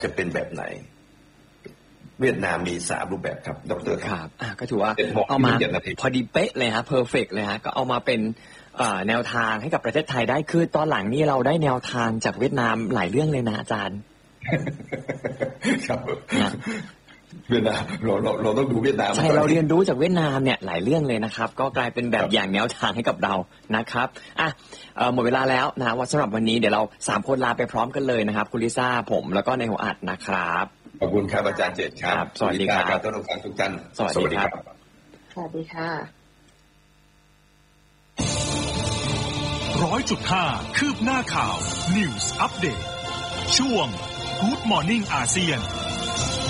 จะเป็นแบบไหนเวียดนามมี3รูปแบบครับดร. ครับก็ถือว่าเอามาพอดีเป๊ะเลยฮะเพอร์เฟกต์เลยฮะก็เอามาเป็นแนวทางให้กับประเทศไทยได้คือตอนหลังนี่เราได้แนวทางจากเวียดนามหลายเรื่องเลยนะอาจารย์ครับเวียดนามเราต้องดูเวียดนามใช่เราเรียนรู้จากเวียดนามเนี่ยหลายเรื่องเลยนะครับก็กลายเป็นแบบอย่างแนวทางให้กับเรานะครับหมดเวลาแล้วนะสำหรับวันนี้เดี๋ยวเรา3คนลาไปพร้อมกันเลยนะครับคุณลิซ่าผมแล้วก็ในหัวอัดนะครับขอบคุณครับอาจารย์เจตครับสวัสดีครับท่านผู้ฟังทุกท่านสวัสดีครับสวัสดีค่ะ 100.5 คืบหน้าข่าว News Update ช่วง Good Morning อาเซียน